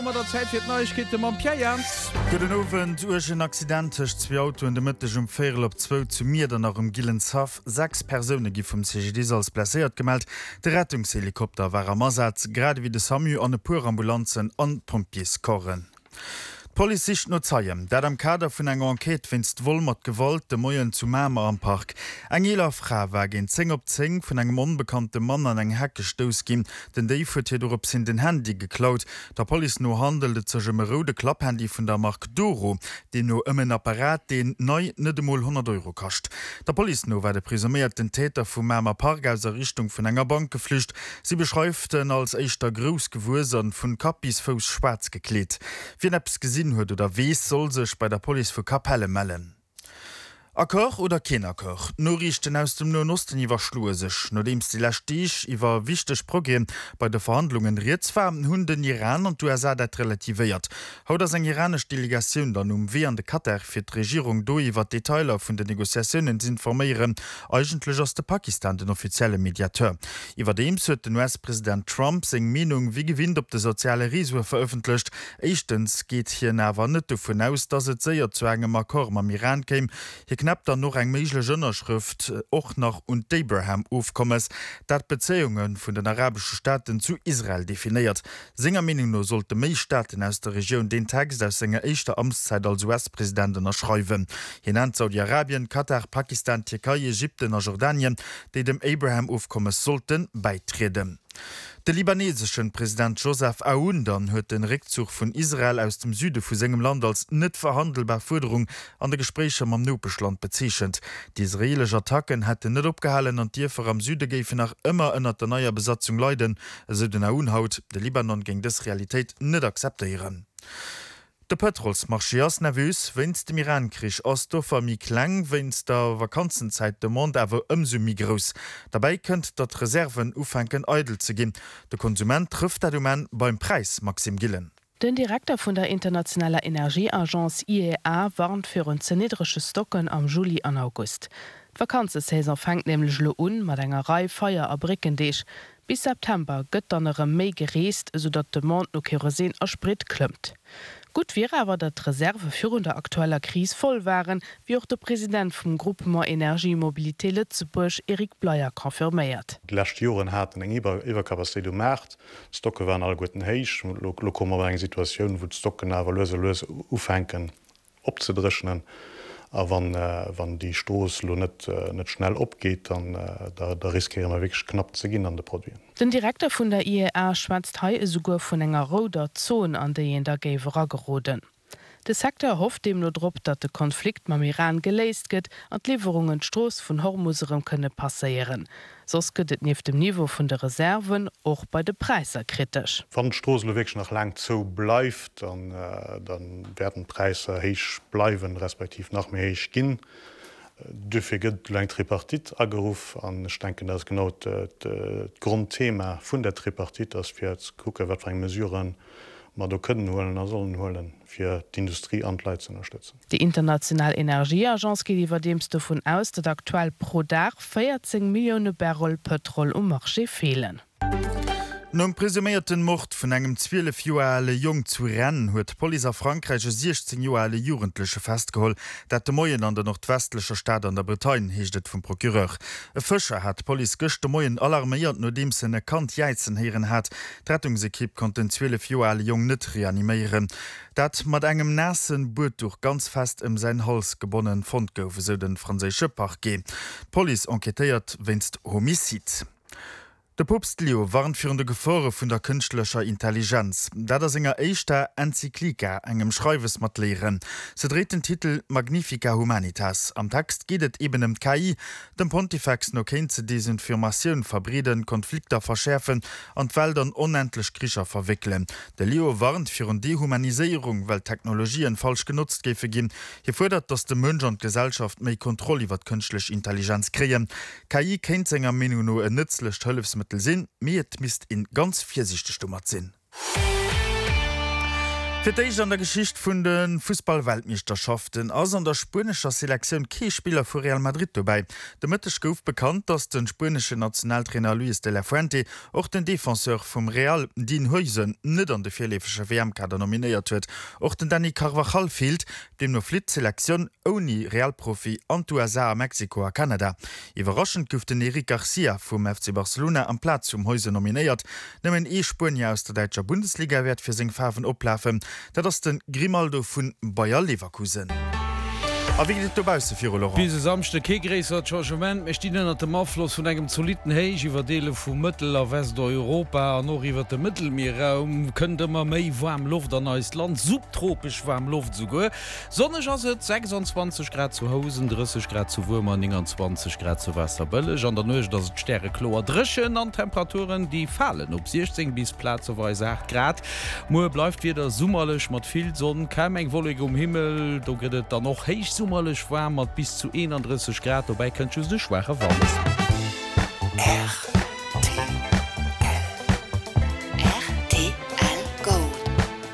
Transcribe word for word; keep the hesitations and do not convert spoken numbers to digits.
der Zeit fir Neuigkete man Pierjans. Guten Abend, urgen accidentech zwei Auto in der Mitte um Ferel op zwei zu mir dann nach um Gillenshaff. Sechs Personen gi vom C G D als blessiert gemeldet. Der Rettungshelikopter war am Einsatz, gerade wie de Samu an de Purambulanzen an Pompiers korren. Polizist no zeiem, dat am Kader vun enger Enquete winst wohl mat Gewalt de Moien zu Mamer am Park. Eng eler Frau war gin zing op zing vun engem unbekannte Mann an eng Hecke stoos gin, den déi huet hier op sinn den Handy geklaut. Der Poli no handelte zech rode Klapphandy vun der Mark Doro, den no ëmmen Apparat den neu netmol hundert Euro kascht. Der Poli no war de prisummiert den Täter vum Mamer Park aus der Richtung vun enger Bank geflücht. Sie beschreiften als eichter Grosgewursern vun Kapis Fos schwarz gekleet. Wie neps gesinn huet oder wees soll sech bei der Poli vu Kapelle mellen. A Koch oder Kinderkoch? No richten aus dem Nosten iwwer schluesech. No dems die Lastich iwwer wichtech Programm bei de Verhandlungen Rietzwer hunn den Iran und du er sa dat relativiert. Haut as eng iranisch Delegationun dann um wie an de Katar fir d' Regierung do iwwer Detailer vun de Negoziationen sinn informieren, eigentlich ass de Pakistan den offizielle Mediateur. Iwer dem huet den U S-Präsident Trump seg Meinung wie gewinnt op de soziale Risiko veröffentlicht. Echtens geht hier nawer net davon aus, dass et séier zu engem Akkor am Iran käm. Hier knapp dann noch eng méigle Jënnerschrift och nach und Abraham aufkommes, dat Bezeungen vun den arabischen Staaten zu Israel definiert. Singer Meinung no sollte méi Staaten aus der Region den Text aus senger eischter Amtszeit als U S-Präsidenten erschreiwen. Hier nennt Saudi-Arabien, Katar, Pakistan, Türkei, Ägypten und Jordanien, die dem Abraham aufkommes sollten, beitreten. Der libanesischen Präsident Joseph Aoun dann huet den Rückzug von Israel aus dem Süde vu segem Land als net verhandelbar Forderung an de Gespräche am Nupeschland bezeechent. Die israelische Attacken hätte net opgehalen an Tiefer am Süde géifen nach immer ënner der neuer Besatzung leiden, so den Aoun haut, de Libanon ging des Realität net akzeptieren. De Petrols marchiers nervös, wenn's dem Iran-Krich ass doffer mi klang, wenn's der Vakanzenzeit de Mond awer ëmso mi groß. Dabei könnt dat Reserven ufenken eidel ze gin. De Konsument trifft dat man beim Preis Maxim Gillen. Den Direktor vun der Internationaler Energieagenz I E A warnt fir un ze niedrigsche Stocken am Juli an August. Vakanzesaison fängt nämlich lo un mat enger Reihe Feier a Brickendeich. Bis September gëtt dannere méi gereest, sodat de Mond no Kerosin a Sprit klummt. Gut wäre aber, dat Reserve für der aktueller Krise voll waren, wie auch der Präsident vom Groupement Energie Mobilité Lützeburg, Erik Bleier, konfirmiert. Die letzten Jahre hatten eine Überkapazität im Markt. Die Stocken waren alle gut heiß. Lo kommen wir in eine Situation, wo die Stocken aber löse löse aufhängen, abzudrischen. Aber wenn, äh, wenn die Stoß nicht, äh, nicht schnell abgeht, dann äh, da, da riskieren wir wirklich knapp zu gehen an den Produkten. Den Direktor von der I E A schwätzt heute sogar von einer roter Zone, an der ihn da Geverer geroden. Der Sektor hofft dem nur drauf, dass der Konflikt mit dem Iran gelöst wird und die Lieferungen Stroß von Hormuzeren können passieren. Sonst geht es neben dem Niveau von der Reserven auch bei den Preisen kritisch. Wenn der Stroß wirklich noch lang so bleibt, dann, äh, dann werden Preise hoch bleiben, respektive noch mehr hoch gehen. Dafür gibt es ein Tripartit angerufen und ich denke, das ist genau das, das Grundthema von der Tripartit, dass wir jetzt gucken, was für Mesuren wir da können holen und sollen holen, für die Industrie und Leute zu unterstützen. Die Internationale Energieagenz geht über dem davon aus, dass aktuell pro Tag vierzehn Millionen Barrel Petrol am Marché fehlen. Nom presumierten Mord vun engem zwölf Joale Jung zu rennen huet Poli a Frankreich sechzehn Joale Jugendliche festgeholt, dat de Moien an der nordwestlicher Staat an der Bretagne heeschtet vum Prokureur. E Fischer hat Poli gëchte Moien alarmiert, no dem se erkannt Jeizen heren hat. Rettungsekipp kon den zwölf Joale Jung net reanimieren. Dat mat engem nassen Boot durch ganz fest im sein Hals gebonnen Fond goufe so den franzésche Park ge. Poli enquetéiert wennst Homizid. Der Papst Leo warnt für de Gefore vun der künstlecher Intelligenz. Da der Sänger eischter Enzyklika engem Schreiwes mat lehren. Se dreht den Titel Magnifica Humanitas. Am Text gehtet eben um K I, dem Pontifex no kennt ze Desinformationun verbreden, Konflikte verschärfen und Wäldern unendlich Krischer verwickeln. Der Leo warnt für un Dehumanisierung, weil Technologien falsch genutzt gefe gin. Hier fordert, dass de Mënsch und Gesellschaft méi Kontrolle iwwer künstlich Intelligenz kreen. K I kennt Sänger Meinung no en nützlich Hilfsmittel sinn, mir et mist in ganz viersichte Stummer sinn. Für dich an der Geschichte von den Fußballweltmeisterschaften als an der spanischer Selektion Keyspieler für Real Madrid dabei. Der Mittwoch gouf bekannt, dass den spanischen Nationaltrainer Luis de la Fuente auch den Defenseur vom Real Dean Huijsen nicht an der vierläufige W M-Kader nominiert wird. Auch den Dani Carvajal fehlt, dem nur Flit-Selektion ohne Realprofi an U S A, Mexiko und Kanada. Überraschend gouf den Eric Garcia vom F C Barcelona am Platz zum Huijsen nominiert. Nehmen e Spanier aus der deutschen Bundesliga wird für seine Farben ablaufen. Dat ass den Grimaldo vun Bayer Leverkusen. Bise samchte kegréser Chargement mechtinnen at dem Mafloss vun engem soliten Heich iwwer Deele vum Mëttel a Westeuropa an noch iwwer de Mittelmeerraum kënnte ma méi warm Luft an als Land subtropisch warm Luft zu go. Sonnech ass et sechsundzwanzig Grad zu Hausen, dreißig Grad zu Würmer, neunundzwanzig Grad zu Wasser bëllech, an der noch dats et Sterre Kloer dreschen an Temperaturen, die fallen op sechzehn bis Platzweis acht Grad. Moe bleifft wieder summerlech mat viel Sonnen, kein eng Wolleg um Himmel, do gëtt da noch heich sommerlech warm mat bis zu einunddreißig Grad, dabei könnt de schwache Wärme.